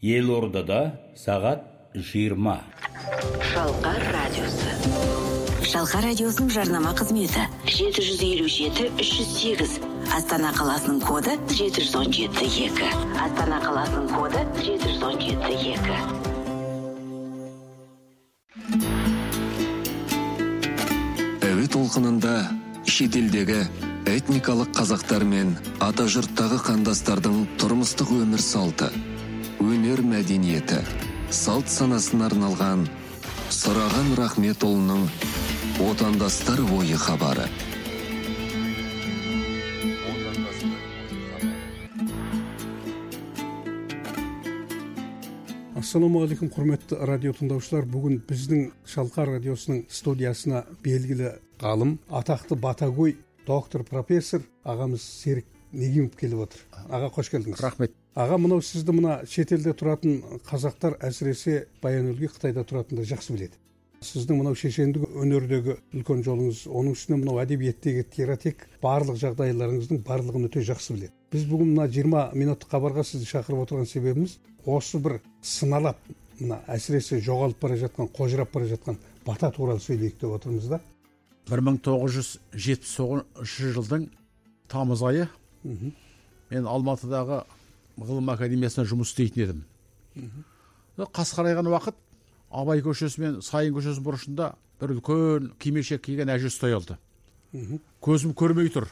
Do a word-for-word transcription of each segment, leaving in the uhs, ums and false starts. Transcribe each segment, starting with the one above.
Елордада сағат жиырма. Шалқар радиосы. Шалқар радиосының жарнама қызметі жеті жүз елу жеті үш жүз сегіз. Астана қаласының коды жеті жүз он жеті екі. Астана қаласының коды жеті жүз он жеті екі. Әуе толқынында шетелдегі этникалық қазақтар мен ата жұрттағы қандастардың тұрмыстық өмір салты, өнер мәдениеті, салт санасына арналған Сұраған Рахметұлының Отандастар ойы хабары. Ассаламуалейкум, құрметті радио тыңдаушылар. Бүгін біздің Шалқар радиосының студиясына белгілі ғалым, атақты батагөй доктор профессор ағамыз Серік Негимов келіп отыр. Аға, қош келдіңіз. Рахмет. Аға, мынау сізді мына шетелде тұратын қазақтар, әсіресе Баянөлге, Қытайда тұратындар жақсы біледі. Сіздің мынау шешендік өнердегі үлкен жолыңыз, оның үстіне мынау әдебиеттегі теоретик барлық жағдайларыңыздың барлығын өте жақсы біледі. Біз бүгін мына жиырма минуттық хабарға сізді шақырып отырған себебіміз осы бір сыналап, мына әсіресе жоғалып бара жатқан, қожырап бара жатқан бата туралы сөйлейік деп отырмыз да. бір мың тоғыз жүз жетпіс тоғызыншы жылдың тамыз айы мен Алматыдағы ғылым академиясында жұмыс істейтін едім. Қас қарайған уақыт Абай көшесі мен Сайын көшесі бұрышында бір үлкен кимешек киген әже ұстай алды. Көзім көрмей тұр.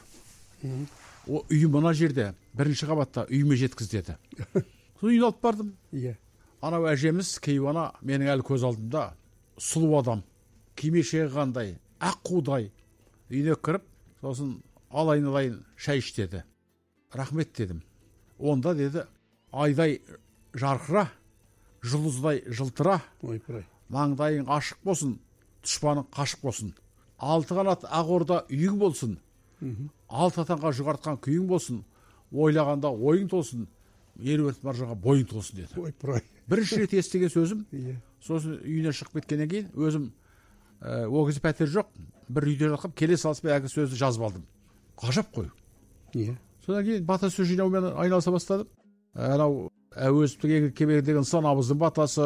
О үй мына жерде, бірінші қабатта, үйіме жеткіз деді. Сол үйін алып бардым. Анау әжеміз кейуана менің әлі көз алдымда сұлу адам, кимешегі қандай, ақ қудай. Үйіне кіріп, сосын алайын-алайын шай іш деді. Рахмет дедім. Онда деді, айдай жарқыра, жұлдыздай жылтыра, маңдайың ашық болсын, дұшпаның қашық болсын. Алты қанат ақ орда үйің болсын, алты атанға жұғартқан күйің болсын, ойлағанда ойың толсын, елуерт маржаға бойың толсын деді. Бірінші рет естіген сөзім, сосын үйіне шығып кеткеннен кейін, өзім о кезде пәтер жоқ, бір үйде жатқым, келе салыспай әгі сөзді жазып алдым. Ғажап қой. Содан кейін бата сөз жинаумен айналыса бастадым. Анау әуезовтің кебегі нысан абыздың батасы,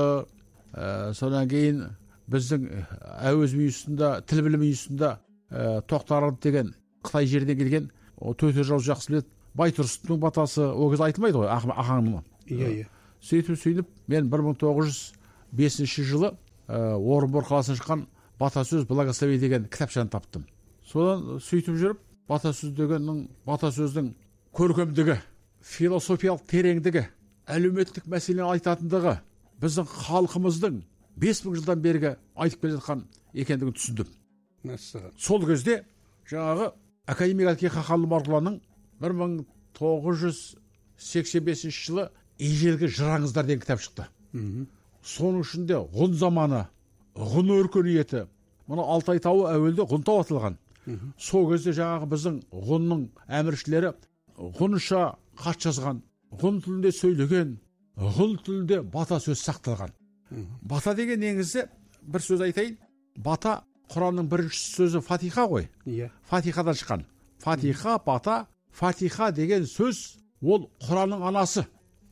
содан кейін біздің әуезов үйісінде, тіл білім үйісінде Тоқтаров деген Қытай жерден келген, төте жау жақсы біледі, Байтұрсыновтың батасы, о кезде айтылмайды ғой, ақаңның. Сөйтіп сөйліп, мен бір мың тоғыз жүз бесінші жылы Орынбор қаласынан шыққан бата сөз благословие деген кітапшаны таптым. Содан сөйтіп жүріп, бата сөз дегеннің, бата сөздің көркемдігі, философиялық тереңдігі, әлеуметтік мәселені айтатындығы, біздің халқымыздың бес мың жылдан бергі айтып келе жатқан екендігін түсіндім. Сол кезде жаңағы академик Әлкей Хақанұлы Марғұланның бір мың тоғыз жүз сексен бесінші жылы ежелгі жыраңыздар деген кітап шықты. Соның ішінде ғұн заманы, ғұн өркениеті, мұны Алтай тауы әуелде ғұн тау аталған. Сол кезде жаңағы біздің ғұнның әміршілері ғұнша хат жазған, ғұн тілінде сөйлеген, ғұн тілінде бата сөз сақталған. Бата деген негізі, бір сөз айтайын, бата Құранның бірінші сөзі Фатиха ғой. Фатихадан шыққан. Фатиха, бата, Фатиха деген сөз, ол Құранның анасы.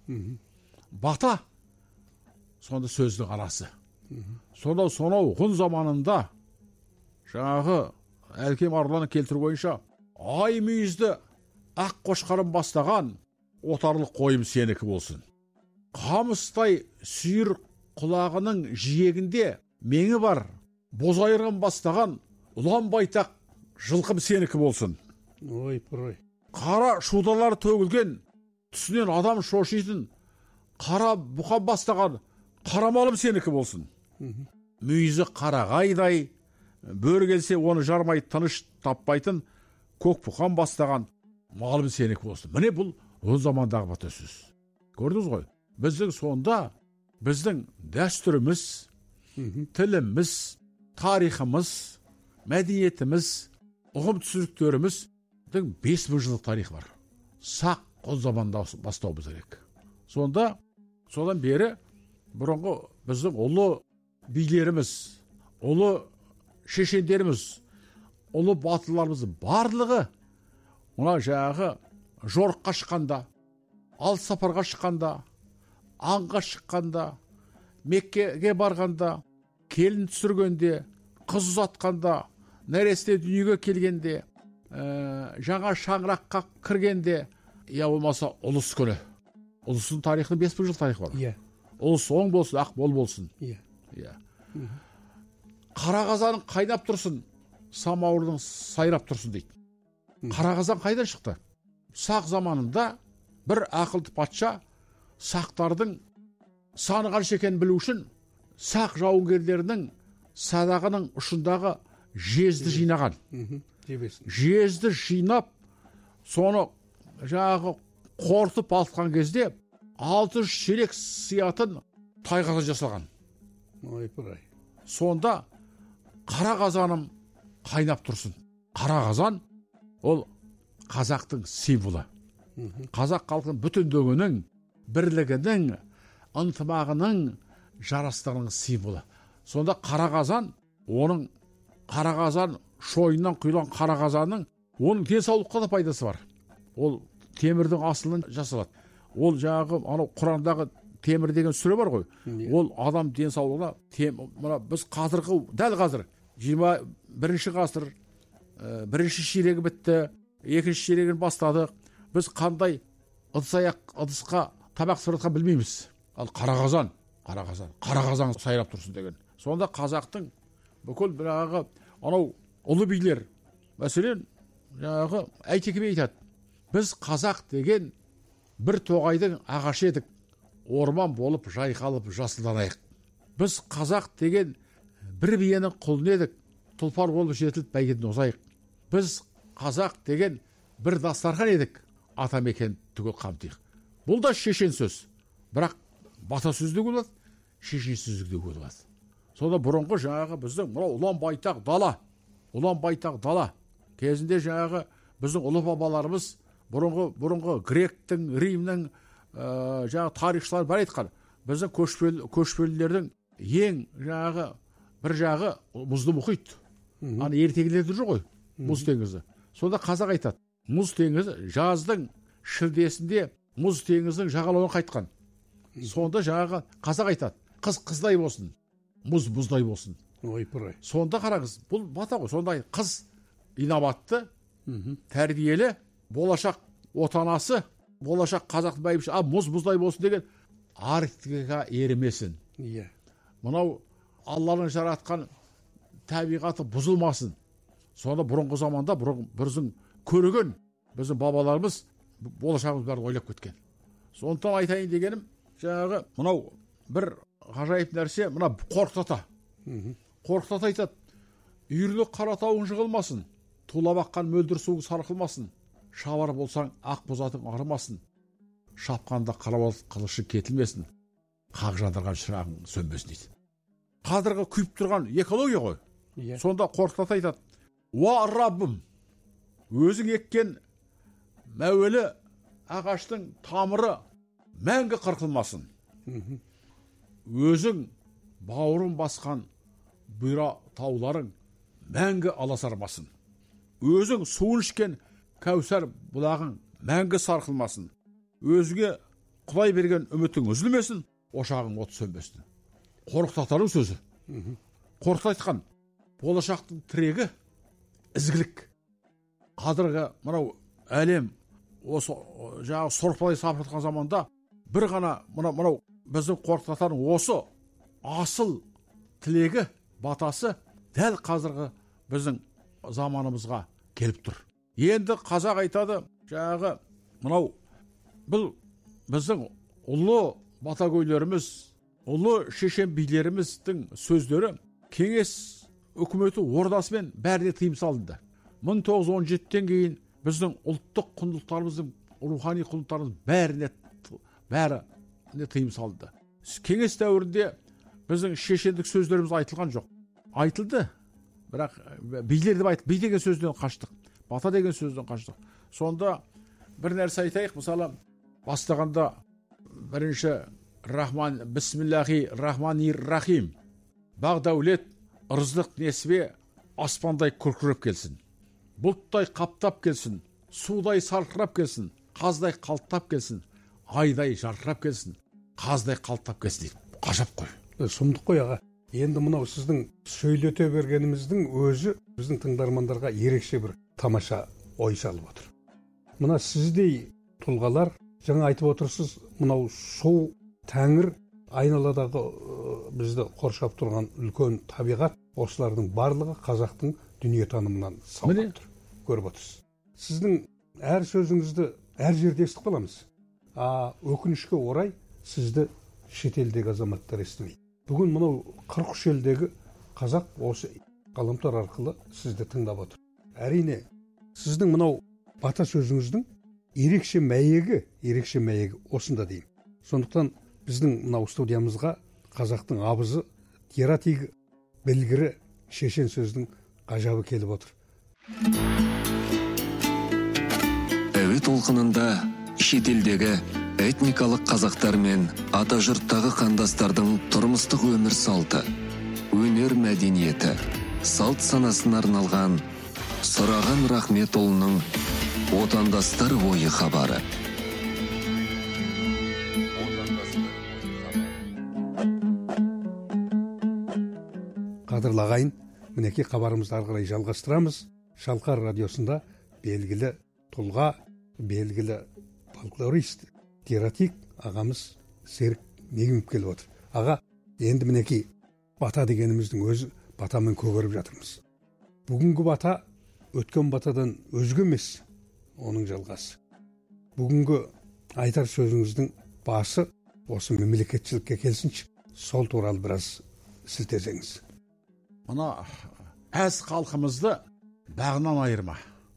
Бата, сонда сөздің анасы. Сонау, сонау ғұн заманында жаңағы Әлкей Марғұланның келтіру бойынша ай мүйізді ақ қошқарын бастаған отарлық қойым сенікі болсын. Қамыстай сүйір құлағының жиегінде меңі бар, бозайырған бастаған ұлан байтақ жылқым сенікі болсын. Ой, пұрай. Қара шудалар төгілген, түсінен адам шошитын, қара бұқан бастаған қарамалым сенікі болсын. Мүйізі қарағайдай, бөр келсе оны жармай тыныш таппайтын көк бұқан бастаған малым сенікі болсын. Міне бұл ол замандағы бата сөз. Көрдіңіз ғой? Біздің сонда, біздің дәстүріміз, тіліміз, тарихымыз, мәдениетіміз, ұғым түсініктеріміздің бес мың жылдық тарихы бар. Сақ ол заманда бастауымыз керек. Сонда, содан бері бұрынғы біздің ұлы билеріміз, ұлы шешендеріміз, ұлы батырларымыз барлығы мына жаңағы жорыққа шыққанда, алыс сапарға шыққанда, аңға шыққанда, Меккеге барғанда, келін түсіргенде, қыз ұзатқанда, нәресте дүниеге келгенде, ә, жаңа шаңыраққа кіргенде, я болмаса ұлыс күні. Ұлыстың тарихының бес мың жыл тарихы бар. Иә. Ұлыс оң болсын, ақ мол болсын. Иә. Иә. Қара қазаның қайнап тұрсын, самауырдың сайрап тұрсын дейді. Қара қазан қайдан шықты? Сақ заманында бір ақылды патша сақтардың саны қанша екенін білу үшін сақ жауынгерлерінің садағының ұшындағы жезді жинаған. Жебесін. Жезді жинап, соны жаңағы қорытып алған кезде алты жүз шелек сиятын тайғазан жасалған. Ойпыр-ай. Сонда қара қазаным қайнап тұрсын. Қара қазан ол қазақтың символы. Қазақ халқының бүтіндігінің, бірлігінің, ынтымағының, жарастығының символы. Сонда қара қазан, оның қара қазан шойыннан құйылған қара қазанның оның денсаулыққа да пайдасы бар. Ол темірдің асылынан жасалады. Ол жаңағы анау Құрандағы темір деген сүре бар ғой. Ол адам денсаулығына мына біз қазіргі дәл қазір жиырма бірінші ғасыр бірінші ширегі бітті, екінші ширегін бастадық. Біз қандай ыдыс-аяқ ыдысқа табақ сыратқан білмейміз. Ал қара қазан, қара қазан, қара қазан сайрап тұрсын деген. Сонда қазақтың бүкіл жаңағы анау ұлы билер, мәселен, жаңағы Әйтеке би айтады. Біз қазақ деген бір тоғайдың ағашы едік, орман болып жайқалып жасылданайық. Біз қазақ деген бір биенің құлыны едік, тұлпар болып жетіліп бәйгеден озайық. Біз қазақ деген бір дастархан едік, атамекен түгел қамтиық. Бұл да шешен сөз. Бірақ бата сөзді болады, шешен сөзді болады. Сонда бұрынғы жаңағы біздің мынау ұлан байтақ дала, ұлан байтақ дала кезінде жаңағы біздің ұлы бабаларымыз бұрынғы бұрынғы гректің, римнің ә, жаңағы тарихшылар бар айтқан. Біздің көшпелі көшпелілердің ең жаңағы бір жағы мұзды мұхит. Аны ертегілерде жүр ғой, мұз теңізі. Сонда қазақ айтады, мұз теңізі жаздың шілдесінде мұз теңіздің жағалауынан қайтқан. Сонда жаңағы қазақ айтады, қыз қыздай болсын, мұз мұздай болсын. Ойпыр-ай. Сонда қараңыз, бұл бата ғой. Сонда қыз инабатты, тәрбиелі, болашақ отанасы, болашақ қазақ бәйбіше, а мұз мұздай болсын деген арктикаға ерімесін. Иә. Мынау Алланың жаратқан табиғаты бұзылмасын. Сонда бұрынғы заманда біздің көрген біздің бабаларымыз болашағымыз бәрін ойлап кеткен. Сондықтан айтайын дегенім, жаңағы мынау бір ғажайып нәрсе, мына қорқыт ата. Қорқыт ата айтады, үйірлі қара тауың жығылмасын, тулап аққан мөлдір суың сарқылмасын, шабар болсаң ақ бозатың арымасын, шапқанда қарауыл қылышы кетілмесін, қақ жандырған шырағың сөнбесін дейді. Қазіргі күйіп тұрған экология ғой. Сонда қорқыт ата айтады, уа Раббым, өзің еккен мәуелі ағаштың тамыры мәңгі қырқылмасын. Өзің бауырын басқан бұйра тауларың мәңгі аласармасын. Өзің суын ішкен кәусар бұлағың мәңгі сарқылмасын. Өзіңе Құдай берген үмітің үзілмесін, ошағың от сөнбесін. Қорқыт атаның сөзі. Қорқыт айтқан, болашақтың тірегі ізгілік. Қазіргі мынау әлем осы жаңағы сорпалай сапырып жатқан заманда бір ғана мынау біздің қорқыт атаның осы асыл тілегі, батасы дәл қазіргі біздің заманымызға келіп тұр. Енді қазақ айтады, жаңағы мынау бұл біздің ұлы батагөйлеріміз, ұлы шешен билеріміздің сөздері кеңес үкіметі ордасымен бәріне тыйым салынды. мың тоғыз жүз он жетіден кейін біздің ұлттық құндылықтарымыздың, рухани құндылықтарымыз бәріне бәріне тыйым салынды. Кеңес дәуірінде біздің шешендік сөздеріміз айтылған жоқ. Айтылды, бірақ билер деп айтып, би деген сөзден қаштық, бата деген сөзден қаштық. Сонда бір нәрсе айтайық, мысалы бастағанда бірінші Рахман, Бисмиллахи Рахмани Рахим, Бағдәулет, ырыздық несібе аспандай күркіреп келсін. Бұлттай қаптап келсін, судай сарқырап келсін, қаздай қалтап келсін, айдай жарқырап келсін. қаздай қалықтап келсін дейді. Қажап қой. Сұмдық қой аға. Енді мынау сіздің сөйлете бергеніміздің өзі біздің тыңдармандарға ерекше бір тамаша ой салып отыр. Мына сіздей тұлғалар, жаңа айтып отырсыз, мынау су, тәңір, айналадағы бізді қоршап тұрған үлкен табиғат, осылардың барлығы қазақтың дүниетанымынан салып тұр. Көріп отырсыз. Сіздің әр сөзіңізді әр жерде естіп қаламыз. А өкінішке орай сізді шетелдегі азаматтар естімейді. Бүгін мынау қырық үш елдегі қазақ осы ғаламтор арқылы сізді тыңдап отыр. Әрине, сіздің мынау бата сөзіңіздің ерекше мәйегі, ерекше мәйегі осында деймін. Сондықтан біздің мынау студиямызға қазақтың абызы, тератиг білгірі шешен сөздің ғажабы келіп отыр. Әуе толқынында шетелдегі этникалық қазақтар мен ата жұрттағы қандастардың тұрмыстық өмір салты, өнер мәдениеті, салт санасына арналған Сұраған Рахметұлының отандастар ойы хабары. Қадірлі ағайын, мінекей хабарымызды ары қарай жалғастырамыз. Шалқар радиосында белгілі тұлға, белгілі фольклорист, тератик ағамыз Серік Негімов келіп отыр. Аға, енді мінекей бата дегеніміздің өзі батамен көгеріп жатырмыз. Бүгінгі бата өткен батадан өзге емес, оның жалғасы. Бүгінгі айтар сөзіңіздің басы осы мемлекетшілікке келсінші, сол туралы біраз сілтесеңіз. Мына әз халқымызды бағынан айырма.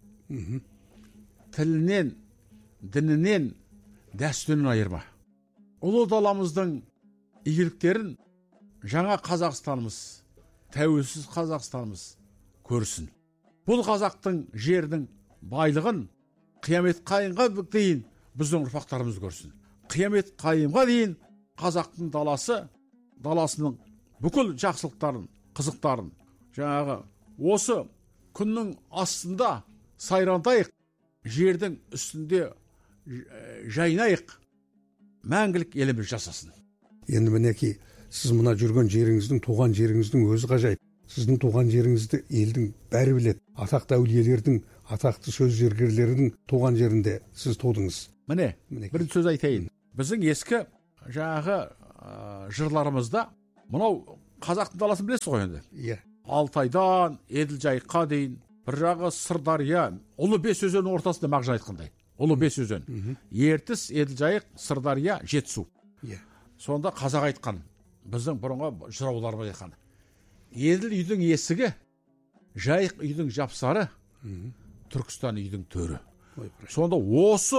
Тілінен, дінінен, дәстүрінен айырма. Ұлы даламыздың игіліктерін жаңа Қазақстанымыз, тәуелсіз Қазақстанымыз көрсін. Бұл қазақтың жердің байлығын қиямет қайымға дейін біздің ұрпақтарымыз көрсін. Қиямет қайымға дейін қазақтың даласы, даласының бүкіл жақсылықтарын, қызықтарын, жаңағы осы күннің астында сайрандайық, жердің үстінде жайнайық, мәңгілік еліміз жасасын. Енді мінекей, сіз мына жүрген жеріңіздің, туған жеріңіздің өзі ғажайып. Сіздің туған жеріңізді елдің бәрі біледі. Атақты әулиелердің, атақты сөз зергерлердің туған жерінде сіз тудыңыз. Міне, бір сөз айтайын. Біздің ескі жаңағы жырларымызда мынау қазақтың даласын білесіз ғой енді. Иә. Алтайдан Еділ-Жайыққа дейін, бір жағы Сырдария, ұлы бес өзеннің ортасында мағжан айтқандай. Ұлы бес өзен. Ертіс, Еділ-Жайық, Сырдария, Жетісу. Иә. Сонда қазақ айтқан, біздің бұрынғы жырауларымыз айтқан. Еділ үйдің есігі, Жайық үйдің жапсары, Түркістан үйдің төрі. Сонда осы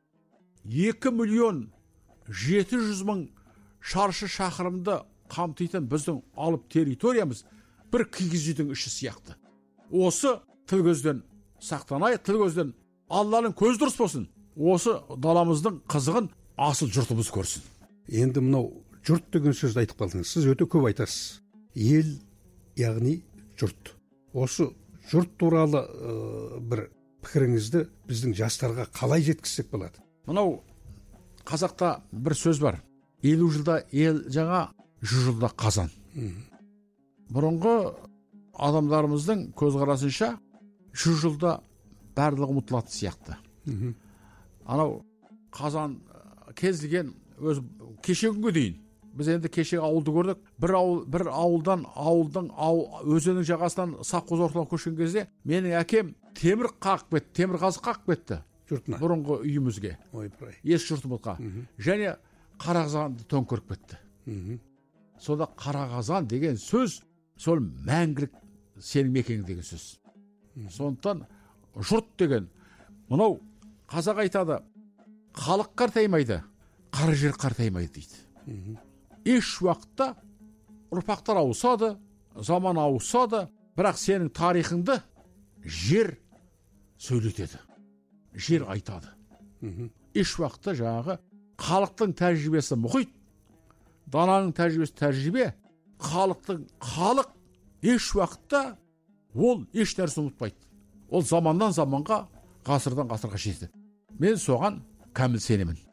екі миллион жеті жүз мың шаршы шақырымды қамтитын біздің алып территориямыз бір кигіз үйдің іші сияқты. Осы тіл көзден сақтанайық, тіл көзден Алланың көз дұрыс болсын. Осы даламыздың қызығын асыл жұртымыз көрсін. Енді мынау жұрт деген сөзді айтып қалдыңыз. Сіз өте көп айтасыз. Ел, яғни жұрт. Осы жұрт туралы ә, бір пікіріңізді біздің жастарға қалай жеткізсек болады? Мынау қазақта бір сөз бар. Елу жылда ел жаңа, жүз жылда қазан. Бұрынғы адамдарымыздың көзқарасынша жүз жылда барлығы ұмытылатын сияқты. Анау қазан кезілген өз кеше күнге дейін. Біз енді кеше ауылды көрдік. Бір ауыл, бір ауылдан ауылдың ауыл, өзеннің жағасынан Саққоз орталығына көшкен кезде менің әкем темір қағып кетті, темір қазық қағып кетті. Жұртына. Бұрынғы үйімізге. Ойпырай. Ескі жұртымызға. Және қарақазанды төңкеріп кетті. Сонда қарақазан деген сөз сол мәңгілік сенің мекенің деген сөз. Сондықтан жұрт деген мынау қазақ айтады, халық қартаймайды, қара жер қартаймайды дейді. Еш уақытта ұрпақтар ауысады, заман ауысады, бірақ сенің тарихыңды жер сөйлетеді, жер айтады. Еш уақытта жаңағы халықтың тәжірибесі мұхит, дананың тәжірибесі тәжірибе, халықтың халық еш уақытта ол еш нәрсе ұмытпайды. Ол заманнан заманға, ғасырдан ғасырға жетеді. Мен соған кәміл сенемін.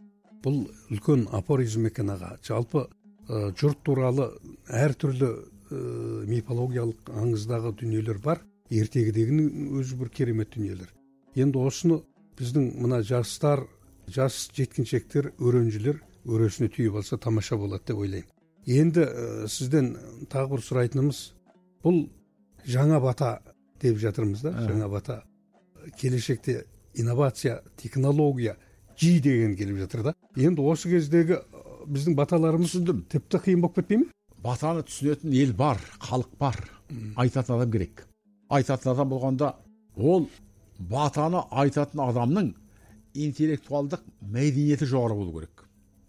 бұл үлкен апоризм екен аға. Жалпы ә, жұрт туралы әртүрлі ә, мифологиялық аңыздағы дүниелер бар. Ертегідегінің өзі бір керемет дүниелер. Енді осыны біздің мына жастар, жас жеткіншектер, өреншілер өресіне түйіп алса тамаша болады деп ойлаймын. Енді ә, сізден тағы бір сұрайтынымыз, бұл жаңа бата деп жатырмыз да, жаңа бата. Келешекте инновация, технология, жи деген келіп жатыр да. Енді осы кездегі біздің баталарымыз түсіндім. Тіпті қиын болып кетпей ме? Батаны түсінетін ел бар, халық бар. Айтатын адам керек. Айтатын адам болғанда, ол батаны айтатын адамның интеллектуалдық мәдениеті жоғары болу керек.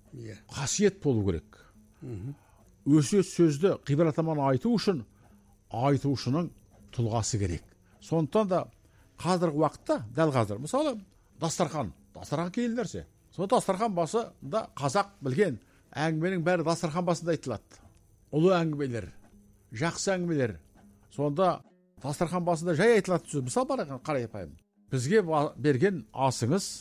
Қасиет болу керек. Өсиет сөзді ғибратаман айту үшін айтушының тұлғасы керек. Сондықтан да қазіргі уақытта, дәл қазір, мысалы, дастархан, дастархан келген нәрсе. Сол дастархан басында қазақ білген әңгіменің бәрі дастархан басында айтылады. Ұлы әңгімелер, жақсы әңгімелер. Сонда дастархан басында жай айтылады сөз. Мысалы бар қарай апайым. Бізге берген асыңыз,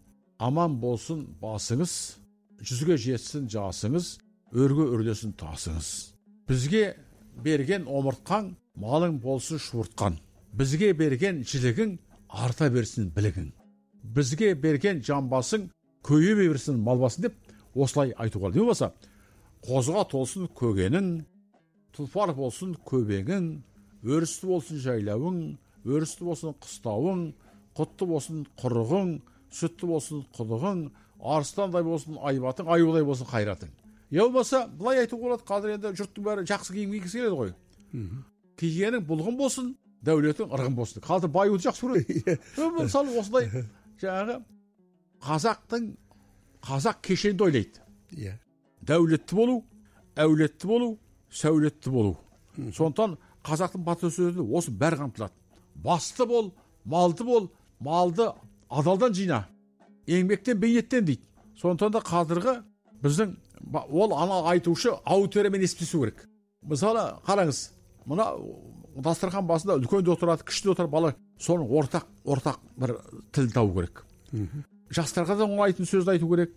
аман болсын басыңыз, жүзге жетсін жасыңыз, өрге өрлесін тасыңыз. Бізге берген омыртқаң, малың болсын шуыртқан. Бізге берген жілігің, арта берсін білігің. Бізге берген жамбасың, көйе берсін малбасын деп, осылай айтуға. Не болса, қозыға толсын көгенің, тұлпар болсын көбеңің, өрісті болсын жайлауың, өрісті болсын қыстауың, құтты болсын құрығың, сүтті болсын құдығың, арыстандай болсын айбатың, аюдай болсын қайратың. Я болмаса, былай айтуға болады, қазір енді жұрттың бәрі жақсы киім кигісі келеді ғой. Кигенің бұлғын болсын, дәулетің ырғын болсын. Қазір баюды жақсы көреді. Мысалы осылай жаңағы қазақтың қазақ кешенді ойлайды. Дәулетті болу, әулетті болу, сәулетті болу. Сондықтан қазақтың бата сөзі осы бәрі қамтылады. Басты бол, малды бол, малды адалдан жина, еңбектен бейнеттен дейді. Сондықтан да қазіргі біздің ол ана айтушы аудиториямен естісу керек. Мысалы қараңыз, мына дастархан басында үлкен де отырады, кіші де отырады, бала соның ортақ ортақ бір тіл табу керек. Жастарға да оңайтын сөзді айту керек.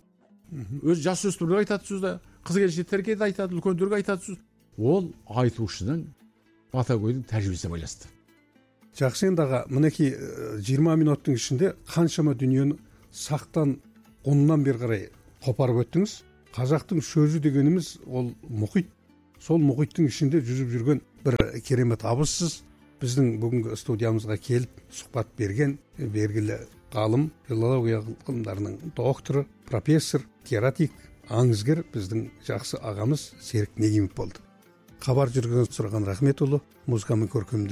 Өз жасөспірімдерге айтатын сөзді, қыз келіншектерге де айтады, үлкендерге айтатын сөз. Ол айтушының батагөйдің тәжірибесіне байланысты. Жақсы, енді аға, мінекей жиырма минуттың ішінде қаншама дүниені сақтан оннан бері қарай қопарып өттіңіз. Қазақтың сөзі дегеніміз ол мұхит. Сол мұхиттың ішінде жүзіп жүрген бір керемет абызсыз. Біздің бүгінгі студиямызға келіп сұхбат берген белгілі ғалым, филология ғылымдарының докторы, профессор, теоретик, аңызгер біздің жақсы ағамыз Серік Негимов болды. Хабар жүргізіп сұраған рахметұлы, музыкамен көркемдік